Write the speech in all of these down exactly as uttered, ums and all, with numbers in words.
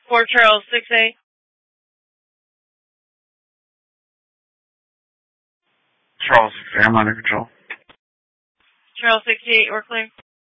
four Charles six eight. Charles six eight, I'm under control. Charles sixty-eight, we're clear.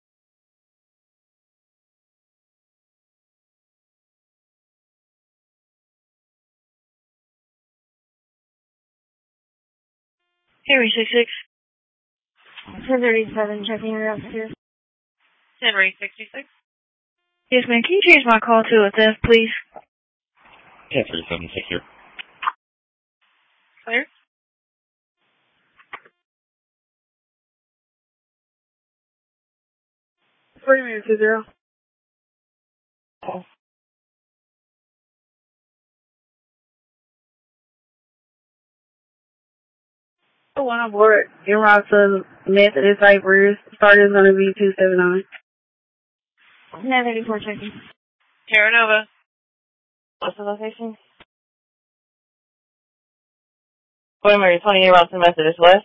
Henry six six. ten thirty-seven, checking your upstairs. Henry sixty-six. Yes, ma'am. Can you change my call to a theft, please? ten thirty-seven, six here. Clear. forty minutes to zero. Oh. The one on board, en route to Methodist Cypress, start is going to be two seven nine. nine thirty-four checking. Terra Nova. What's the location? Twenty twenty-eight route to Methodist West.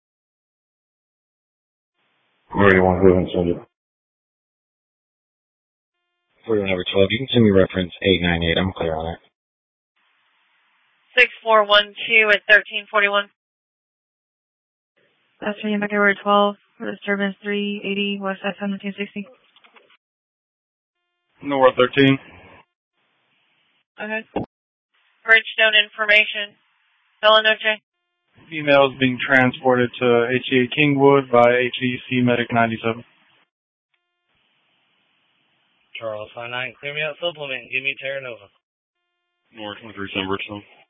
Where do you want to go send it? For your number twelve, you can send me reference eight nine eight. I'm clear on that. six four one two at thirteen forty-one. That's for you, February twelve, for disturbance three eighty, West Side seventeen sixty. North thirteen. Okay. Bridgestone information. Bellanoche. Female is being transported to H E A Kingwood by H E C Medic ninety-seven. Charles five nine, clear me out supplement. Give me Terra Nova. North twenty-three, San Bridgestone.